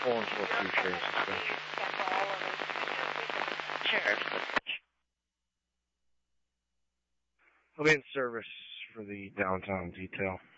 414 Sheriff's Dispatch. Sheriff's Dispatch. I'll be in service for the downtown detail.